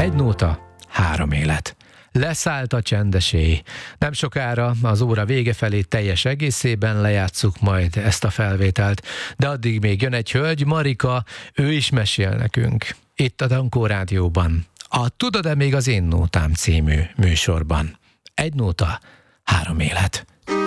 Egy nóta, 3 élet. Leszállt a csendes éj. Nem sokára, az óra vége felé teljes egészében lejátsszuk majd ezt a felvételt, de addig még jön egy hölgy, Marika, ő is mesél nekünk. Itt a Dankó Rádióban, a Tudod-e még az én nótám című műsorban. Egy nóta, 3 élet.